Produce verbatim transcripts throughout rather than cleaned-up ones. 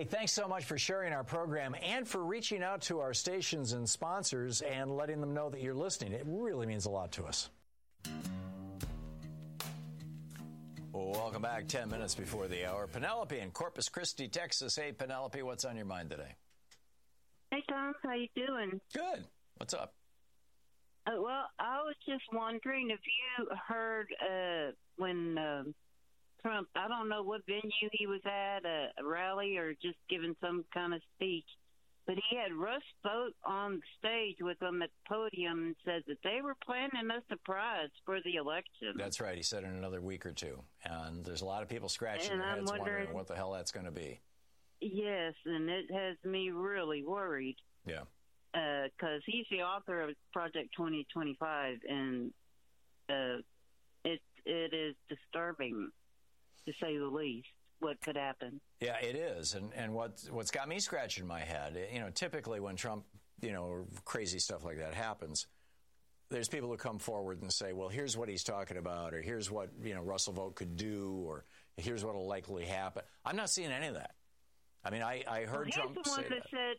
Hey, thanks so much for sharing our program and for reaching out to our stations and sponsors and letting them know that you're listening. It really means a lot to us. Well, welcome back. Ten minutes before the hour. Penelope in Corpus Christi, Texas. Hey, Penelope, what's on your mind today? Hey, Tom. How you doing? Good. What's up? Uh, well, I was just wondering if you heard uh, when uh, Trump, I don't know what venue he was at, a, a rally or just giving some kind of speech, but he had Russ Vought on stage with him at the podium and said that they were planning a surprise for the election. That's right. He said in another week or two. And there's a lot of people scratching and their I'm heads wondering, wondering what the hell that's going to be. Yes, and it has me really worried. Yeah. Because uh, he's the author of Project twenty twenty-five, and uh, it it is disturbing, to say the least, what could happen. Yeah, it is. And and what, what's got me scratching my head, you know, typically when Trump, you know, crazy stuff like that happens, there's people who come forward and say, well, here's what he's talking about, or here's what, you know, Russell Vought could do, or here's what will likely happen. I'm not seeing any of that. I mean, I, I heard well, Trump say that. that. Said,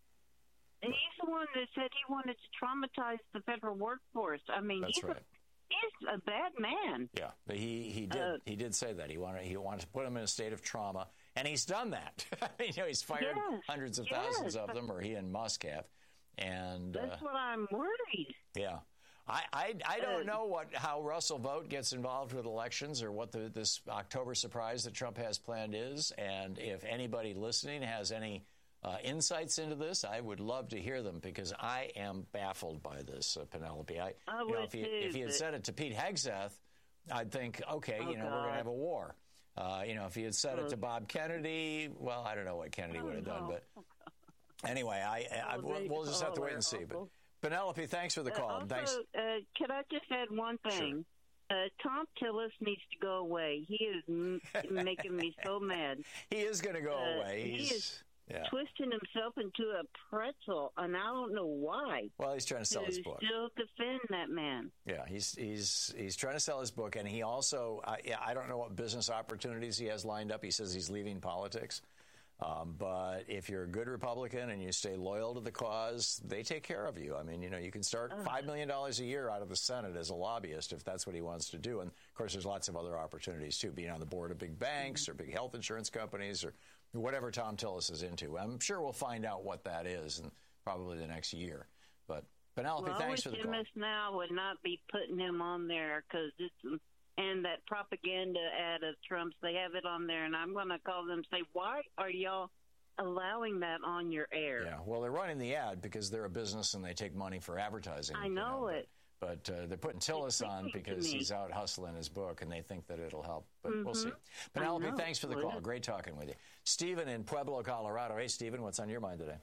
he's the one that said he wanted to traumatize the federal workforce. I mean, That's he's, right. a, he's a bad man. Yeah, but he, he did uh, he did say that. He wanted he wanted to put him in a state of trauma, and he's done that. you know, he's fired yes, hundreds of yes. thousands of them, or he and Musk have. And That's uh, what I'm worried. Yeah. I, I, I don't know what how Russell Vought gets involved with elections or what the, this October surprise that Trump has planned is. And if anybody listening has any uh, insights into this, I would love to hear them because I am baffled by this, uh, Penelope. I, I you would know, if, he, too, if he had but... said it to Pete Hegseth, I'd think, okay, oh, you know, God. we're going to have a war. Uh, you know, if he had said it to Bob Kennedy, well, I don't know what Kennedy oh, would have no. done. But anyway, I, I, oh, we'll, we'll just have to wait and see. But Penelope, thanks for the call. Uh, also, thanks. Uh, can I just add one thing? Sure. Uh, Tom Tillis needs to go away. He is m- making me so mad. He is going to go uh, away. He's, he is yeah. twisting himself into a pretzel, and I don't know why. Well, he's trying to sell to his book. Still defend that man. Yeah, he's he's he's trying to sell his book, and he also, uh, yeah, I don't know what business opportunities he has lined up. He says he's leaving politics. Um, but if you're a good Republican and you stay loyal to the cause, they take care of you. I mean, you know, you can start five million dollars a year out of the Senate as a lobbyist if that's what he wants to do. And, of course, there's lots of other opportunities, too, being on the board of big banks or big health insurance companies or whatever Tom Tillis is into. I'm sure we'll find out what that is in probably the next year. But, Penelope, well, thanks for the call. I wish M S Now would not be putting him on there because it's... And that propaganda ad of Trump's, they have it on there, and I'm going to call them and say, why are y'all allowing that on your air? Yeah, well, they're running the ad because they're a business and they take money for advertising. I know, know it. But, but uh, they're putting Tillis on because he's out hustling his book, and they think that it'll help. But mm-hmm. we'll see. Penelope, thanks for the call. Great talking with you. Stephen in Pueblo, Colorado. Hey, Stephen, what's on your mind today?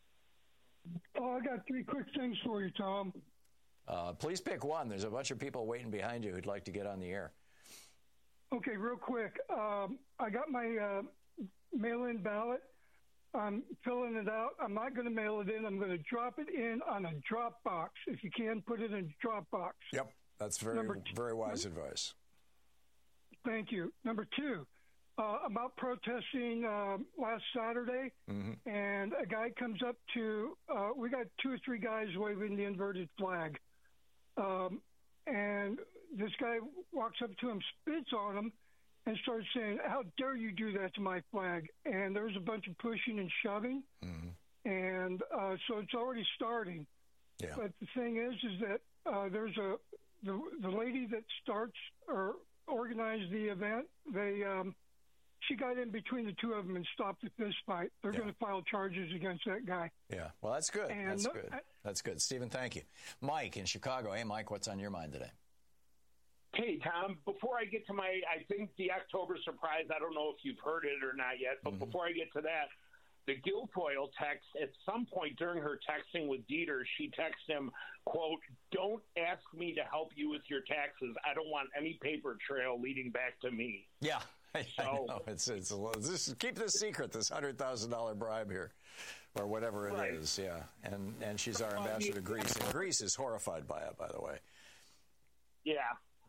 Oh, I got three quick things for you, Tom. Uh, please pick one. There's a bunch of people waiting behind you who'd like to get on the air. Okay, real quick. Um, I got my uh, mail-in ballot. I'm filling it out. I'm not going to mail it in. I'm going to drop it in on a drop box. If you can, put it in a drop box. Yep, that's very, two, very wise advice. Thank you. Number two, uh, about protesting uh, last Saturday, mm-hmm. and a guy comes up to, uh, we got two or three guys waving the inverted flag. Um, and this guy walks up to him, spits on him, and starts saying, how dare you do that to my flag? And there was a bunch of pushing and shoving. Mm-hmm. And uh, so it's already starting. Yeah. But the thing is, is that uh, there's a, the, the lady that starts or organized the event, they, um, she got in between the two of them and stopped the fist fight. They're yeah. going to file charges against that guy. Yeah, well, that's good. And that's no, good. I, that's good. Stephen, thank you. Mike in Chicago. Hey, Mike, what's on your mind today? Hey, Tom, before I get to my, I think the October surprise, I don't know if you've heard it or not yet, but mm-hmm. before I get to that, the Guilfoyle text, at some point during her texting with Dieter, she texted him, quote, don't ask me to help you with your taxes. I don't want any paper trail leading back to me. Yeah. So, I know. It's, it's a, this, keep this secret, this one hundred thousand dollars bribe here, or whatever it right. is, yeah. And and she's our ambassador to Greece, and Greece is horrified by it, by the way. Yeah.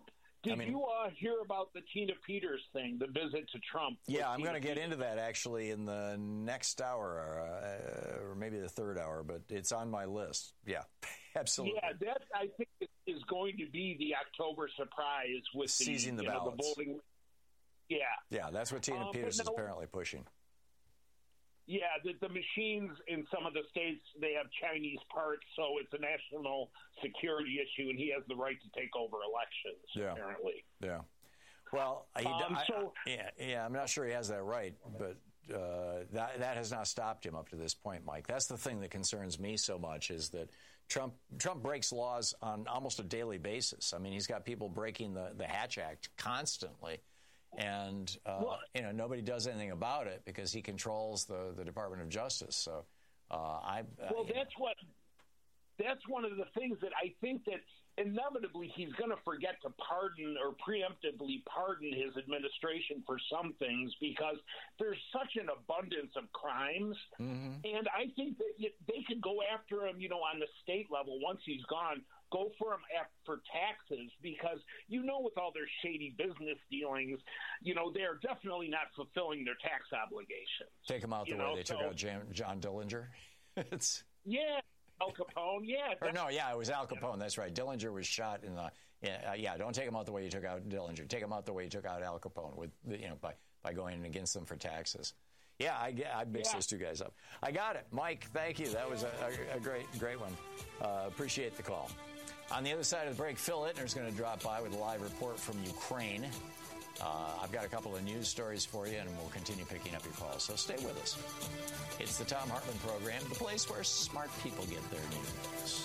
Did I mean, you uh, hear about the Tina Peters thing, the visit to Trump? Yeah, I'm going to get into that actually in the next hour, uh, or maybe the third hour, but it's on my list. Yeah, absolutely. Yeah, that I think is going to be the October surprise with the, seizing the you know, ballots. the voting. Yeah, yeah, that's what Tina um, Peters no, is apparently pushing. Yeah, the, the machines in some of the states, they have Chinese parts, so it's a national security issue, and he has the right to take over elections, yeah. apparently. Yeah. Well, he, um, I, so, I, yeah, yeah, I'm not sure he has that right, but uh, that that has not stopped him up to this point, Mike. That's the thing that concerns me so much is that Trump Trump breaks laws on almost a daily basis. I mean, he's got people breaking the, the Hatch Act constantly. And, uh, well, you know, nobody does anything about it because he controls the, the Department of Justice. So, uh, I. Uh, well, that's know. what. That's one of the things that I think that inevitably he's going to forget to pardon or preemptively pardon his administration for some things because there's such an abundance of crimes. Mm-hmm. And I think that they could go after him, you know, on the state level once he's gone. Go for them for taxes because, you know, with all their shady business dealings, you know, they're definitely not fulfilling their tax obligations. Take them out the you way know? they so, took out Jan, John Dillinger. it's Yeah, Al Capone, yeah. Or no, yeah, it was Al Capone. That's right. Dillinger was shot in the, yeah, uh, yeah, don't take him out the way you took out Dillinger. Take him out the way you took out Al Capone, with you know, by, by going against them for taxes. Yeah, I, I mixed yeah. those two guys up. I got it. Mike, thank you. That was a, a, a great, great one. Uh, appreciate the call. On the other side of the break, Phil Ittner's going to drop by with a live report from Ukraine. Uh, I've got a couple of news stories for you, and we'll continue picking up your calls. So stay with us. It's the Thom Hartmann Program, the place where smart people get their news.